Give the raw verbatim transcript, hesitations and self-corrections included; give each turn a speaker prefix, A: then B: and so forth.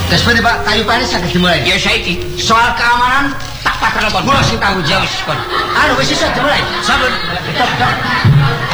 A: Terus berarti Pak kayu panis saged dimulai.
B: Ya saiki soal keamanan tak patrol kon.
A: Kula sing tanggung jawab.
B: Kon.
A: Anu wis iso dimulai.
B: Sampun.
A: Tok tok.